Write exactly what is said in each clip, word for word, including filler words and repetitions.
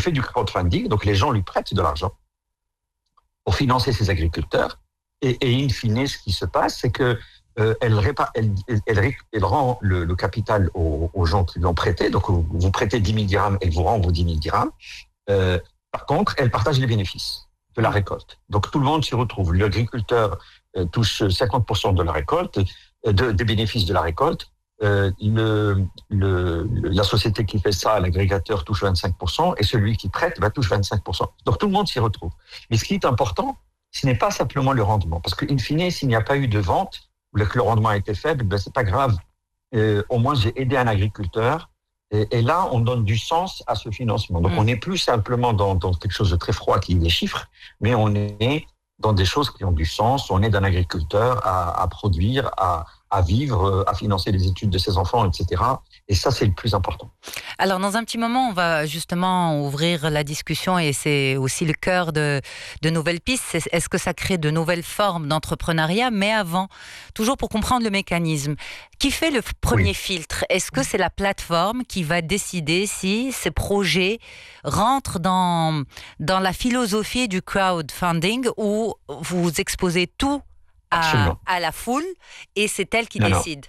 fait du crowdfunding, donc les gens lui prêtent de l'argent pour financer ses agriculteurs. Et, et in fine, ce qui se passe, c'est que euh, elle, répa- elle, elle, elle, elle rend le, le capital aux, aux gens qui l'ont prêté. Donc, vous, vous prêtez dix mille dirhams, elle vous rend vos dix mille dirhams. Euh, par contre, elle partage les bénéfices de la récolte. Donc, tout le monde s'y retrouve. L'agriculteur euh, touche cinquante pour cent de la récolte, euh, de, des bénéfices de la récolte. Euh, le, le, la société qui fait ça, l'agrégateur, touche vingt-cinq pour cent et celui qui prête va touche vingt-cinq pour cent. Donc, tout le monde s'y retrouve. Mais ce qui est important, ce n'est pas simplement le rendement. Parce qu'in fine, s'il n'y a pas eu de vente, ou que le rendement a été faible, ben, c'est pas grave. Euh, au moins, j'ai aidé un agriculteur. Et, et là, on donne du sens à ce financement. Donc, mmh. on n'est plus simplement dans, dans quelque chose de très froid qui est des chiffres, mais on est dans des choses qui ont du sens. On aide un agriculteur à, à produire, à, à vivre, à financer les études de ses enfants, et cetera. Et ça, c'est le plus important. Alors, dans un petit moment, on va justement ouvrir la discussion et c'est aussi le cœur de, de nouvelles pistes. Est-ce que ça crée de nouvelles formes d'entrepreneuriat? Mais avant, toujours pour comprendre le mécanisme, qui fait le premier oui. filtre? Est-ce que c'est la plateforme qui va décider si ces projets rentrent dans, dans la philosophie du crowdfunding ou vous exposez tout à, à la foule et c'est elle qui non, décide?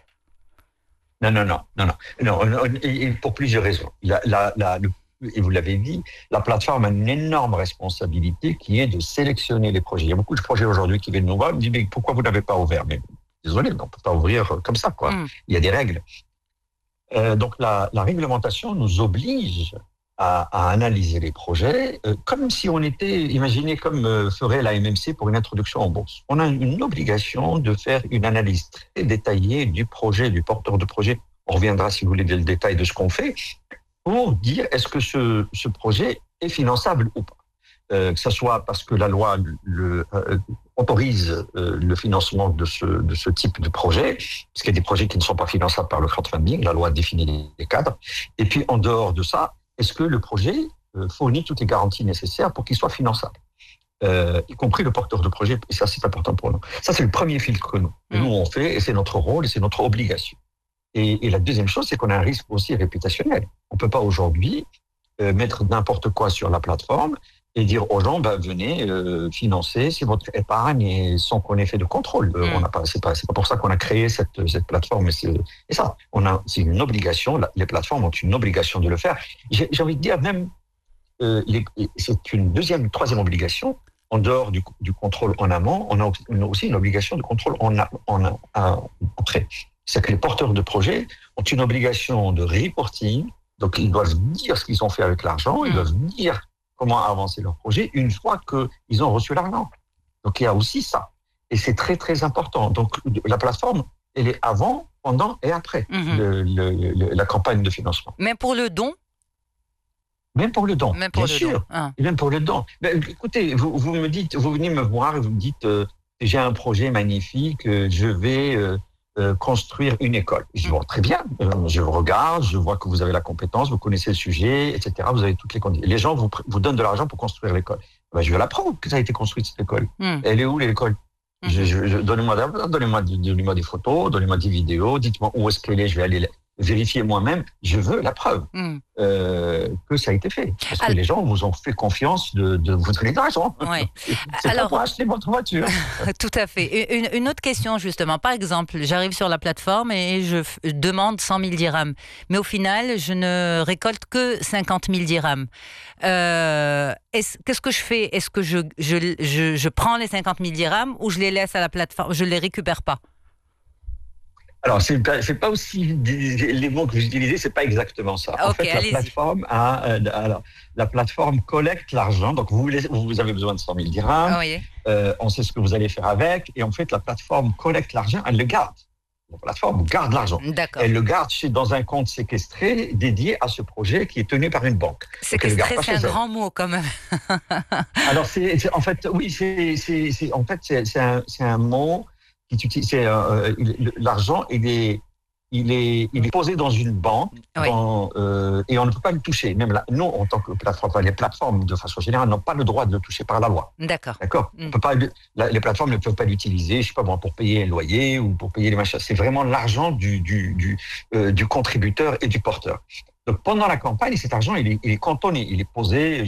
Non. Non, non, non, non, non, non, et pour plusieurs raisons. La, la, la, le, et vous l'avez dit, la plateforme a une énorme responsabilité qui est de sélectionner les projets. Il y a beaucoup de projets aujourd'hui qui viennent nous voir, ils me disent mais pourquoi vous n'avez pas ouvert? Mais désolé, on ne peut pas ouvrir comme ça, quoi. Mm. Il y a des règles. Euh, donc la, la réglementation nous oblige à, à analyser les projets euh, comme si on était, imaginez comme euh, ferait la M M C pour une introduction en bourse. On a une obligation de faire une analyse très détaillée du projet, du porteur de projet. On reviendra, si vous voulez, dans le détail de ce qu'on fait, pour dire est-ce que ce, ce projet est finançable ou pas. Euh, que ce soit parce que la loi le, euh, autorise euh, le financement de ce, de ce type de projet, parce qu'il y a des projets qui ne sont pas finançables par le crowdfunding, la loi définit les cadres. Et puis, en dehors de ça, est-ce que le projet euh, fournit toutes les garanties nécessaires pour qu'il soit finançable, euh, y compris le porteur de projet, et ça, c'est important pour nous. Ça, c'est le premier filtre que nous, mmh. nous on fait, et c'est notre rôle, et c'est notre obligation. Et, et la deuxième chose, c'est qu'on a un risque aussi réputationnel. On ne peut pas aujourd'hui euh, mettre n'importe quoi sur la plateforme et dire aux gens, bah, venez euh, financer, c'est votre épargne, et sans qu'on ait fait de contrôle. Euh, mmh. on n'a pas, c'est pas, c'est pas pour ça qu'on a créé cette, cette plateforme. Et, c'est, et ça, on a, c'est une obligation. Les plateformes ont une obligation de le faire. J'ai, j'ai envie de dire même, euh, les, c'est une deuxième, une troisième obligation. En dehors du, du contrôle en amont, on a, on a aussi une obligation de contrôle en, en, en après. C'est que les porteurs de projets ont une obligation de reporting. Donc, ils doivent dire ce qu'ils ont fait avec l'argent. Mmh. Ils doivent dire comment avancer leur projet une fois qu'ils ont reçu l'argent. Donc, il y a aussi ça. Et c'est très, très important. Donc, la plateforme, elle est avant, pendant et après mmh. le, le, le, la campagne de financement. Même pour le don? Même pour le don, même pour bien le sûr. Don. Ah. Et même pour le don. Mais, écoutez, vous, vous me dites, vous venez me voir et vous me dites, euh, j'ai un projet magnifique, euh, je vais... Euh, Euh, construire une école. Je dis, bon, très bien, euh, je vous regarde, je vois que vous avez la compétence, vous connaissez le sujet, et cetera. Vous avez toutes les conditions. Les gens vous, vous donnent de l'argent pour construire l'école. Ben, je vais la prendre que ça a été construite, cette école. Mm. Elle est où, l'école? mm. je, je, je, donnez-moi, donnez-moi, donnez-moi des photos, donnez-moi des vidéos, dites-moi où est-ce qu'elle est, je vais aller vérifier moi-même. Je veux la preuve mm. euh, que ça a été fait. Parce Alors, que les gens vous ont fait confiance de, de vous donner de l'argent. Ouais. C'est Alors, pas pour acheter votre voiture. Tout à fait. Une, une autre question, justement. Par exemple, j'arrive sur la plateforme et je f- demande cent mille dirhams. Mais au final, je ne récolte que cinquante mille dirhams. Euh, est-ce, qu'est-ce que je fais? Est-ce que je, je, je, je prends les cinquante mille dirhams ou je les laisse à la plateforme? Je ne les récupère pas? Alors, c'est pas, c'est pas aussi les mots que vous utilisez, c'est pas exactement ça. Okay, en fait, allez-y. la plateforme a, euh, alors, la plateforme collecte l'argent. Donc, vous, vous avez besoin de cent mille dirhams. Oh, oui. euh, on sait ce que vous allez faire avec, et en fait, la plateforme collecte l'argent, elle le garde. La plateforme garde l'argent. D'accord. Elle le garde chez, dans un compte séquestré dédié à ce projet qui est tenu par une banque. Séquestré, c'est un elle. grand mot quand même. Alors, c'est, c'est en fait, oui, c'est, c'est, c'est en fait, c'est, c'est un, c'est un mot. C'est, euh, l'argent, il est, il, est, il est posé dans une banque oui. dans, euh, et on ne peut pas le toucher. Même là, nous, en tant que plateforme, les plateformes, de façon générale, n'ont pas le droit de le toucher par la loi. D'accord. D'accord. Mm. On peut pas, la, les plateformes ne peuvent pas l'utiliser, je sais pas moi, pour payer un loyer ou pour payer les machins. C'est vraiment l'argent du, du, du, euh, du contributeur et du porteur. Donc, pendant la campagne, cet argent, il est, il est cantonné, il est posé.